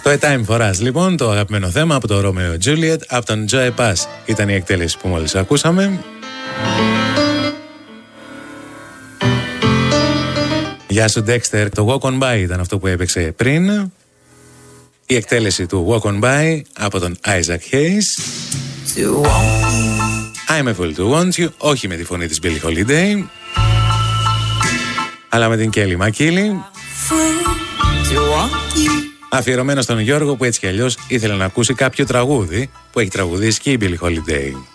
Το A Time for Us, λοιπόν, το αγαπημένο θέμα από το Romeo Juliet, από τον Joe Pass ήταν η εκτέλεση που μόλις ακούσαμε. Γεια σου Dexter, το Walk On By ήταν αυτό που έπαιξε πριν. Η εκτέλεση του Walk On By από τον Isaac Hayes. I'm a fool to want you, όχι με τη φωνή της Billie Holiday, αλλά με την Kelly McKinley. Αφιερωμένο στον Γιώργο που έτσι κι αλλιώς ήθελε να ακούσει κάποιο τραγούδι που έχει τραγουδήσει και η Billie Holiday.